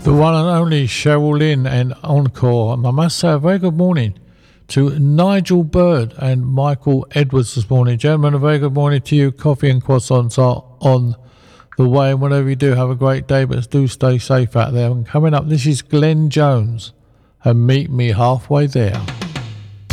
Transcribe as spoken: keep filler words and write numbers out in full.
The one and only Cheryl Lynn and Encore. And I must say a very good morning to Nigel Bird and Michael Edwards this morning. Gentlemen, a very good morning to you. Coffee and croissants are on the way, and whenever you do, have a great day, but do stay safe out there. And coming up, this is Glenn Jones and Meet Me Halfway There.